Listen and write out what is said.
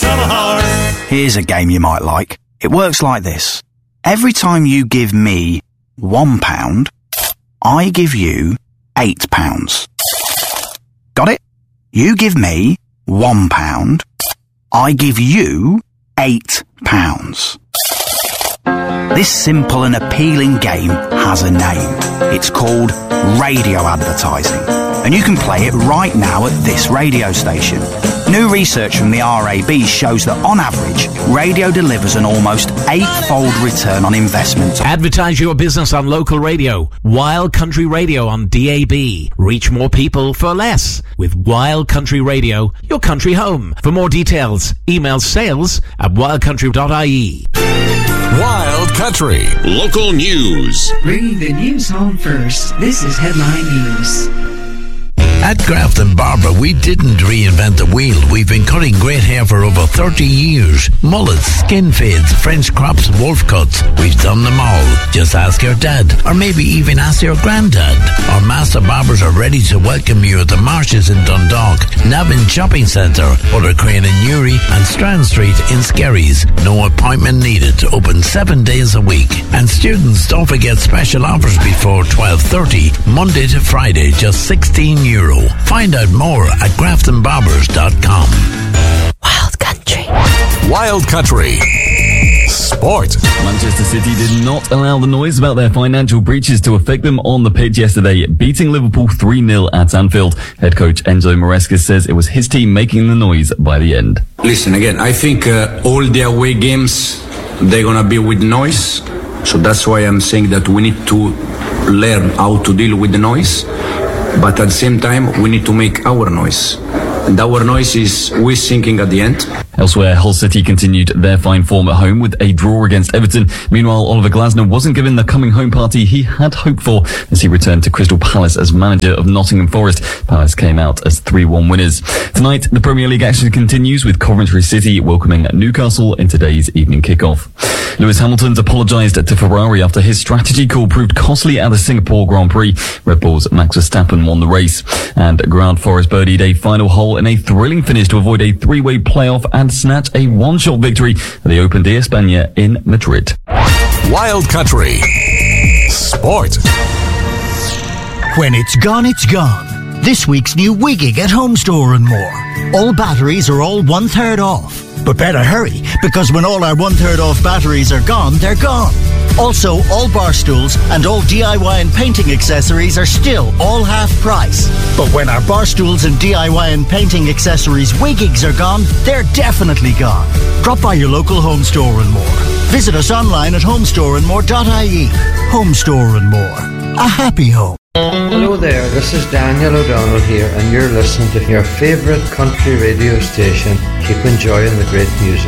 Here's a game you might like. It works like this. Every time you give me £1, I give you £8. Got it? You give me £1, I give you £8. This simple and appealing game has a name. It's called radio advertising, and you can play it right now at this radio station. New research from the RAB shows that on average, radio delivers an almost 8-fold return on investment. Advertise your business on local radio. Wild Country Radio on DAB. Reach more people for less. With Wild Country Radio, your country home. For more details, email sales@wildcountry.ie. Wild Country Local News. Bringing the news home first. This is Headline News. At Grafton Barber, we didn't reinvent the wheel. We've been cutting great hair for over 30 years. Mullets, skin fades, French crops, wolf cuts. We've done them all. Just ask your dad, or maybe even ask your granddad. Our master barbers are ready to welcome you at the Marshes in Dundalk, Navan Shopping Centre, Buttercrane in Newry, and Strand Street in Skerries. No appointment needed. Open 7 days a week. And students, don't forget special offers before 12:30, Monday to Friday, just €16. Find out more at graftonbarbers.com. Wild Country. Wild Country Sport. Manchester City did not allow the noise about their financial breaches to affect them on the pitch yesterday, beating Liverpool 3-0 at Anfield. Head coach Enzo Maresca says it was his team making the noise by the end. Listen, again, I think all the away games, they're going to be with noise. So that's why I'm saying that we need to learn how to deal with the noise. But at the same time, we need to make our noise. And our noise is we're sinking at the end. Elsewhere, Hull City continued their fine form at home with a draw against Everton. Meanwhile, Oliver Glasner wasn't given the coming home party he had hoped for as he returned to Crystal Palace as manager of Nottingham Forest. Palace came out as 3-1 winners. Tonight, the Premier League action continues with Coventry City welcoming Newcastle in today's evening kickoff. Lewis Hamilton's apologised to Ferrari after his strategy call proved costly at the Singapore Grand Prix. Red Bull's Max Verstappen won the race. And Grant Forrest birdied a final hole in a thrilling finish to avoid a three-way playoff and snatch a one-shot victory at the Open de España in Madrid. Wild Country Sport. When it's gone, it's gone. This week's new Wiggig at Home Store and More. All batteries are all 1/3 off. But better hurry, because when all our 1/3 off batteries are gone, they're gone. Also, all bar stools and all DIY and painting accessories are still all half price. But when our bar stools and DIY and painting accessories Wiggigs are gone, they're definitely gone. Drop by your local Home Store and More. Visit us online at homestoreandmore.ie. Home Store and More. A happy home. Hello there, this is Daniel O'Donnell here, and you're listening to your favourite country radio station. Keep enjoying the great music.